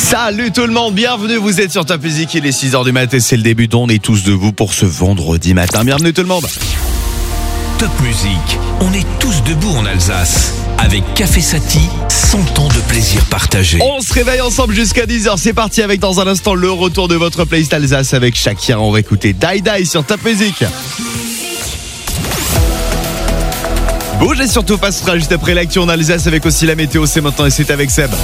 Salut tout le monde, bienvenue, vous êtes sur Top Music, il est 6h du matin et c'est le début, on est tous debout pour ce vendredi matin. Bienvenue tout le monde. Top Music, on est tous debout en Alsace. Avec Café Sati, 100 ans de plaisir partagé. On se réveille ensemble jusqu'à 10h, c'est parti avec dans un instant le retour de votre playlist Alsace avec Shakira. On va écouter Die Die sur Top Music. Bougez surtout pas, ce sera juste après l'actu en Alsace avec aussi la météo, c'est maintenant et c'est avec Seb.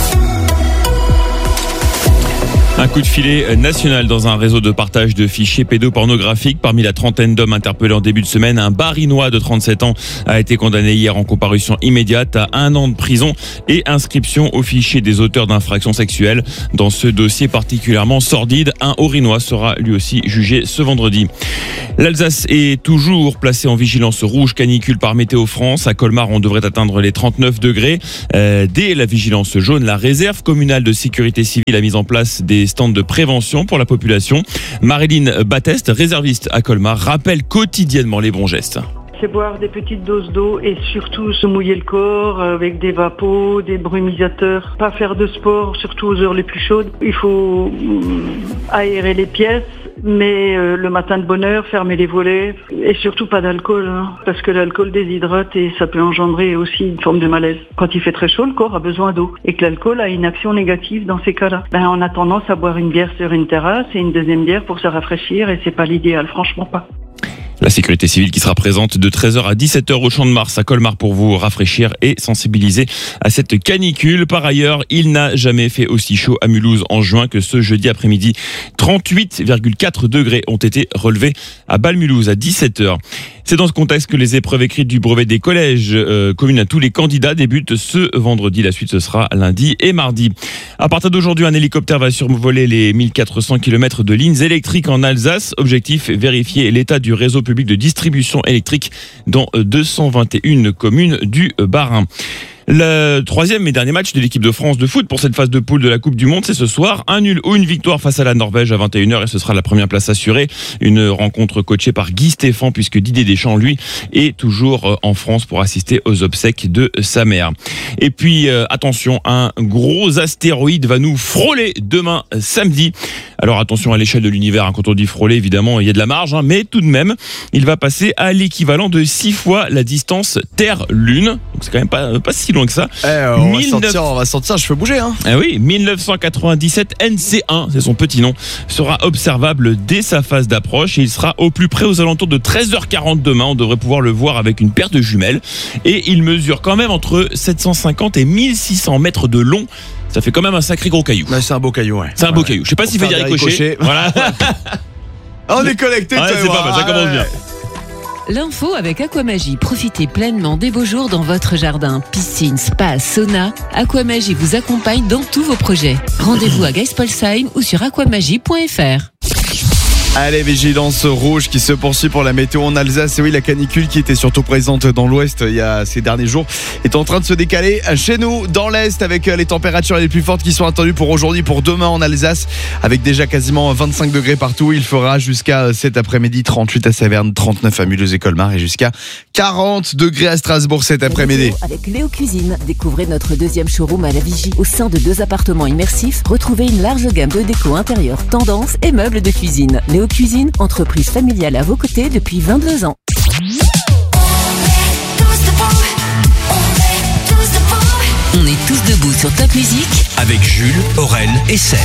Un coup de filet national dans un réseau de partage de fichiers pédopornographiques. Parmi la trentaine d'hommes interpellés en début de semaine, un Barinois de 37 ans a été condamné hier en comparution immédiate à 1 an de prison et inscription au fichier des auteurs d'infractions sexuelles. Dans ce dossier particulièrement sordide, un Haut-Rhinois sera lui aussi jugé ce vendredi. L'Alsace est toujours placée en vigilance rouge canicule par Météo France. À Colmar, on devrait atteindre les 39 degrés. Dès la vigilance jaune, la réserve communale de sécurité civile a mis en place des stands de prévention pour la population. Marilyn Batteste, réserviste à Colmar, rappelle quotidiennement les bons gestes. C'est boire des petites doses d'eau et surtout se mouiller le corps avec des vapos, des brumisateurs. Pas faire de sport, surtout aux heures les plus chaudes. Il faut aérer les pièces, mais le matin de bonne heure, fermer les volets. Et surtout pas d'alcool, parce que l'alcool déshydrate et ça peut engendrer aussi une forme de malaise. Quand il fait très chaud, le corps a besoin d'eau. Et que l'alcool a une action négative dans ces cas-là. On a tendance à boire une bière sur une terrasse et une deuxième bière pour se rafraîchir et c'est pas l'idéal, franchement pas. La sécurité civile qui sera présente de 13h à 17h au Champ de Mars à Colmar pour vous rafraîchir et sensibiliser à cette canicule. Par ailleurs, il n'a jamais fait aussi chaud à Mulhouse en juin que ce jeudi après-midi. 38,4 degrés ont été relevés à Bâle-Mulhouse à 17h. C'est dans ce contexte que les épreuves écrites du brevet des collèges communes à tous les candidats débutent ce vendredi. La suite, ce sera lundi et mardi. À partir d'aujourd'hui, un hélicoptère va survoler les 1400 km de lignes électriques en Alsace. Objectif, vérifier l'état du réseau public de distribution électrique dans 221 communes du Bas-Rhin. Le troisième et dernier match de l'équipe de France de foot pour cette phase de poule de la Coupe du Monde, c'est ce soir. Un nul ou une victoire face à la Norvège à 21h et ce sera la première place assurée. Une rencontre coachée par Guy Stéphane puisque Didier Deschamps, lui, est toujours en France pour assister aux obsèques de sa mère. Et puis, attention, un gros astéroïde va nous frôler demain samedi. Alors attention à l'échelle de l'univers, quand on dit frôler, évidemment, il y a de la marge, mais tout de même, il va passer à l'équivalent de 6 fois la distance Terre-Lune. Donc c'est quand même pas si loin que ça. On va sortir, je peux bouger. Ah oui, 1997 NC1, c'est son petit nom, sera observable dès sa phase d'approche et il sera au plus près aux alentours de 13h40 demain. On devrait pouvoir le voir avec une paire de jumelles. Et il mesure quand même entre 750 et 1600 mètres de long. Ça fait quand même un sacré gros caillou. C'est un beau caillou, ouais. C'est un beau caillou. Je sais pas s'il fait des ricochets. Voilà. On est connectés, c'est pas mal, ça commence bien. L'info avec Aquamagie. Profitez pleinement des beaux jours dans votre jardin. Piscine, spa, sauna. Aquamagie vous accompagne dans tous vos projets. Rendez-vous à Geispolsheim ou sur aquamagie.fr. Allez, vigilance rouge qui se poursuit pour la météo en Alsace. Et oui, la canicule qui était surtout présente dans l'ouest il y a ces derniers jours est en train de se décaler chez nous dans l'est avec les températures les plus fortes qui sont attendues pour aujourd'hui, pour demain en Alsace, avec déjà quasiment 25 degrés partout. Il fera jusqu'à cet après-midi 38 à Saverne, 39 à Mulhouse et Colmar et jusqu'à 40 degrés à Strasbourg cet après-midi. Avec Léo Cuisine, découvrez notre deuxième showroom à la Vigie. Au sein de 2 appartements immersifs, retrouvez une large gamme de déco intérieure, tendance et meubles de cuisine. Léo Cuisine, entreprise familiale à vos côtés depuis 22 ans. On est tous debout sur Top Music Avec Jules, Aurel et Seb.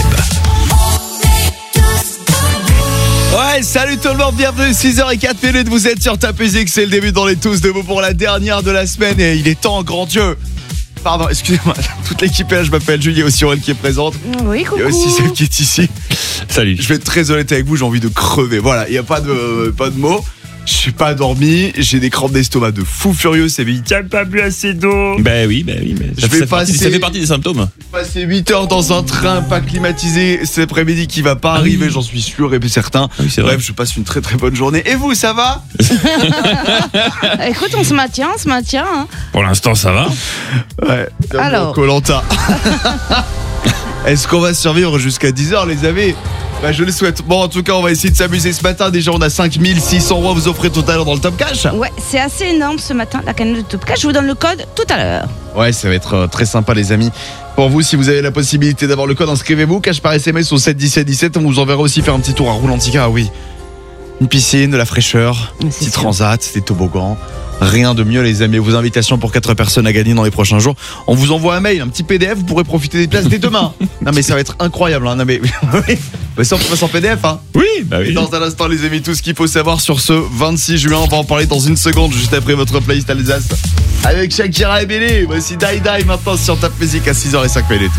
Ouais, salut tout le monde, bienvenue, 6h04, vous êtes sur Top Music, c'est le début dans les tous debout pour la dernière de la semaine et il est temps, grand Dieu. Pardon, excusez-moi, toute l'équipe est là, je m'appelle Julie, il y a aussi Aurel qui est présente. Oui, coucou. Il y a aussi Seb qui est ici. Salut. Je vais être très honnête avec vous, j'ai envie de crever. Voilà, il n'y a pas de mots. Je suis pas dormi, j'ai des crampes d'estomac de fou furieux, c'est il tient pas plus assez d'eau. Ben oui, mais ça fait partie des symptômes. Passer 8 heures dans un train pas climatisé cet après-midi qui va pas arriver, oui. J'en suis sûr et certain. Ah oui, bref, je passe une très très bonne journée. Et vous, ça va? Écoute, on se maintient. Hein. Pour l'instant, ça va. Ouais. Alors. Koh-Lanta. Est-ce qu'on va survivre jusqu'à 10h, les amis? Bah, je le souhaite. Bon, en tout cas, on va essayer de s'amuser ce matin. Déjà, on a 5600 € à vous offrir tout à l'heure dans le Top Cash. Ouais, c'est assez énorme ce matin, la cagnotte de Top Cash. Je vous donne le code tout à l'heure. Ouais, ça va être très sympa, les amis. Pour vous, si vous avez la possibilité d'avoir le code, inscrivez-vous. Cash par SMS au 7 17 17. On vous enverra aussi faire un petit tour à Roulantica. Ah oui. Une piscine, de la fraîcheur, petit sûr. transat, des toboggans. Rien de mieux, les amis. Vos invitations pour 4 personnes à gagner dans les prochains jours. On vous envoie un mail, un petit PDF. Vous pourrez profiter des places dès demain. Non, mais ça va être incroyable. Hein. Non, mais ça, on passe en PDF. Hein. Oui, bah oui. Et dans un instant, les amis, tout ce qu'il faut savoir sur ce 26 juin. On va en parler dans une seconde, juste après votre playlist Alsace. Avec Shakira et Bélé. Voici Die Die maintenant sur Top Music à 6h05.